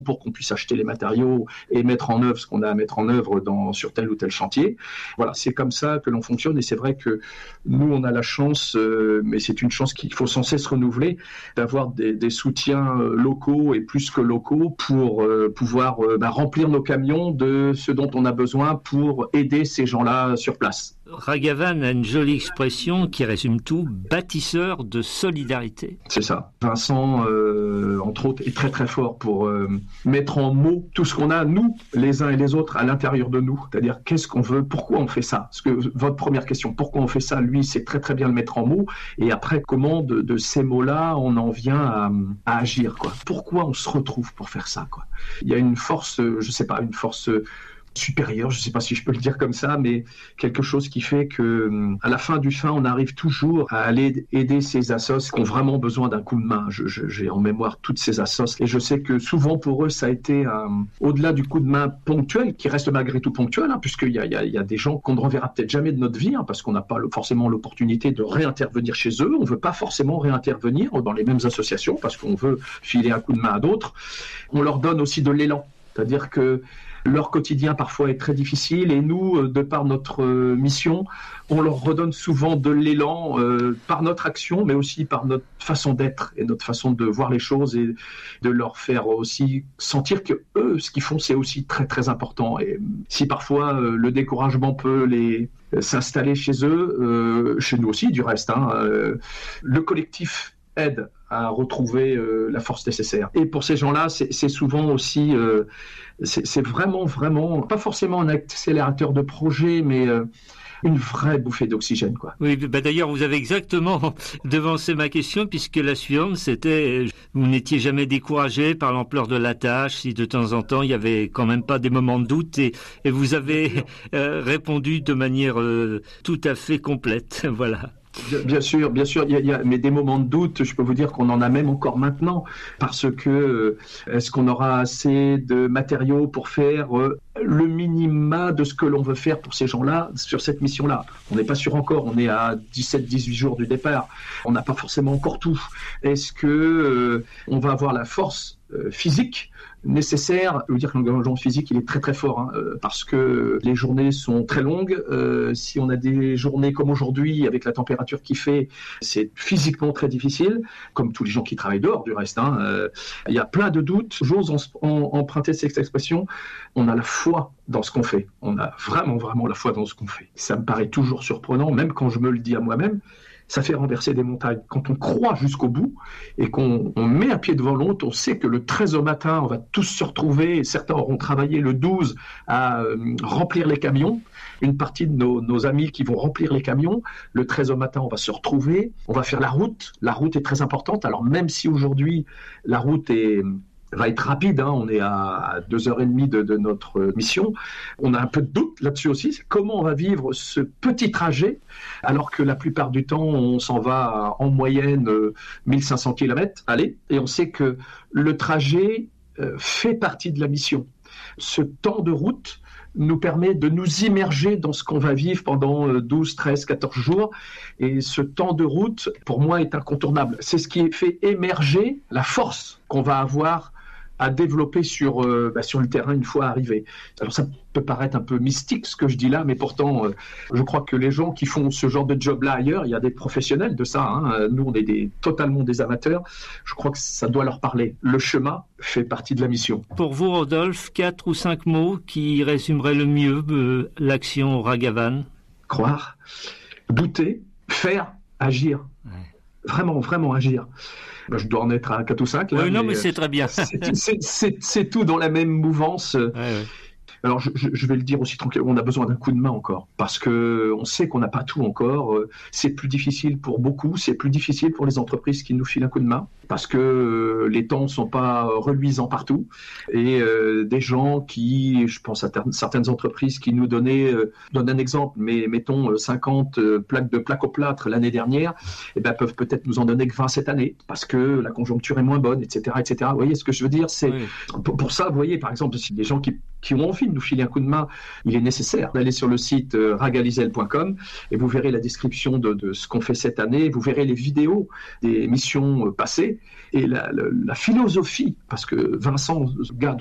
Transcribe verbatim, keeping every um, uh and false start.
pour qu'on puisse acheter les matériaux et mettre en œuvre ce qu'on a à mettre en œuvre dans, sur tel ou tel chantier. Voilà, c'est comme ça que l'on fonctionne et c'est vrai que nous, on a la chance, euh, mais c'est une chance qu'il faut sans cesse renouveler, d'avoir des, des soutiens locaux et plus que locaux pour euh, pouvoir euh, bah, remplir nos camions de ce dont on a besoin pour aider ces gens-là sur place. Ragavan a une jolie expression qui résume tout, bâtisseur de solidarité. C'est ça. Vincent, euh, entre autres, est très très fort pour euh, mettre en mots tout ce qu'on a, nous, les uns et les autres, à l'intérieur de nous. C'est-à-dire, qu'est-ce qu'on veut, pourquoi on fait ça? Parce que votre première question, pourquoi on fait ça, lui, c'est très très bien le mettre en mots. Et après, comment de, de ces mots-là, on en vient à, à agir, quoi. Pourquoi on se retrouve pour faire ça, quoi. Il y a une force, je sais pas, une force supérieur, je ne sais pas si je peux le dire comme ça, mais quelque chose qui fait que, à la fin du fin, on arrive toujours à aller aider ces assos qui ont vraiment besoin d'un coup de main. Je, je, j'ai en mémoire toutes ces assos et je sais que souvent pour eux, ça a été un, au-delà du coup de main ponctuel, qui reste malgré tout ponctuel, hein, puisqu'il y a, il y a, il y a des gens qu'on ne reverra peut-être jamais de notre vie, hein, parce qu'on n'a pas le, forcément l'opportunité de réintervenir chez eux. On ne veut pas forcément réintervenir dans les mêmes associations parce qu'on veut filer un coup de main à d'autres. On leur donne aussi de l'élan, c'est-à-dire que leur quotidien parfois est très difficile et nous, de par notre mission, on leur redonne souvent de l'élan euh, par notre action, mais aussi par notre façon d'être et notre façon de voir les choses et de leur faire aussi sentir que eux, ce qu'ils font, c'est aussi très très important. Et si parfois euh, le découragement peut les euh, s'installer chez eux, euh, chez nous aussi du reste, hein, euh, le collectif aide à retrouver euh, la force nécessaire. Et pour ces gens-là, c'est, c'est souvent aussi, euh, c'est, c'est vraiment, vraiment, pas forcément un accélérateur de projet, mais euh, une vraie bouffée d'oxygène, quoi. Oui, bah d'ailleurs, vous avez exactement devancé ma question, puisque la suivante, c'était, vous n'étiez jamais découragé par l'ampleur de la tâche, si de temps en temps, il y avait quand même pas des moments de doute, et, et vous avez euh, répondu de manière euh, tout à fait complète, voilà. Bien sûr, bien sûr, il y a, il y a, mais des moments de doute, je peux vous dire qu'on en a même encore maintenant, parce que euh, est-ce qu'on aura assez de matériaux pour faire euh, le minima de ce que l'on veut faire pour ces gens-là sur cette mission-là? On n'est pas sûr encore, on est à dix-sept dix-huit jours du départ, on n'a pas forcément encore tout. Est-ce que euh, on va avoir la force euh, physique nécessaire? Je veux dire que l'engagement physique, il est très très fort, hein, euh, parce que les journées sont très longues. Euh, si on a des journées comme aujourd'hui, avec la température qu'il fait, c'est physiquement très difficile, comme tous les gens qui travaillent dehors du reste. Hein. Euh, il y a plein de doutes. J'ose en, en, emprunter cette expression. On a la foi dans ce qu'on fait. On a vraiment, vraiment la foi dans ce qu'on fait. Ça me paraît toujours surprenant, même quand je me le dis à moi-même. Ça fait renverser des montagnes. Quand on croit jusqu'au bout et qu'on on met un pied devant l'autre, on sait que le treize au matin, on va tous se retrouver, et certains auront travaillé le douze à euh, remplir les camions. Une partie de nos, nos amis qui vont remplir les camions, le treize au matin, on va se retrouver, on va faire la route. La route est très importante. Alors même si aujourd'hui, la route est... va être rapide, hein. On est à deux heures trente de, de notre mission. On a un peu de doute là-dessus aussi. C'est comment on va vivre ce petit trajet, alors que la plupart du temps, on s'en va en moyenne euh, mille cinq cents kilomètres, allez, et on sait que le trajet euh, fait partie de la mission. Ce temps de route nous permet de nous immerger dans ce qu'on va vivre pendant douze, treize, quatorze jours. Et ce temps de route, pour moi, est incontournable. C'est ce qui fait émerger la force qu'on va avoir à développer sur, euh, bah, sur le terrain une fois arrivé. Alors ça peut paraître un peu mystique ce que je dis là, mais pourtant, euh, je crois que les gens qui font ce genre de job-là ailleurs, il y a des professionnels de ça, hein. Nous, on est des, totalement des amateurs. Je crois que ça doit leur parler. Le chemin fait partie de la mission. Pour vous, Rodolphe, quatre ou cinq mots qui résumeraient le mieux euh, l'action Ragavan? Croire, douter, faire, agir. Ouais. Vraiment, vraiment agir. Je dois en être à quatre ou cinq. Là, oui, non, mais, mais c'est très bien. c'est, c'est, c'est, c'est tout dans la même mouvance. Ouais, ouais. Alors, je, je vais le dire aussi tranquillement, on a besoin d'un coup de main encore, parce que on sait qu'on n'a pas tout encore. C'est plus difficile pour beaucoup, c'est plus difficile pour les entreprises qui nous filent un coup de main, parce que les temps ne sont pas reluisants partout. Et euh, des gens qui, je pense à ter- certaines entreprises qui nous donnaient, euh, donne un exemple, mais mettons cinquante plaques de plaques au plâtre l'année dernière, eh ben, peuvent peut-être nous en donner que vingt cette année, parce que la conjoncture est moins bonne, et cetera, et cetera. Vous voyez ce que je veux dire? C'est oui. pour, pour ça, vous voyez, par exemple, si des gens qui, qui ont envie de nous filer un coup de main, il est nécessaire d'aller sur le site euh, ragalizel point com et vous verrez la description de, de ce qu'on fait cette année. Vous verrez les vidéos des missions euh, passées. et la, la, la philosophie, parce que Vincent, ce gars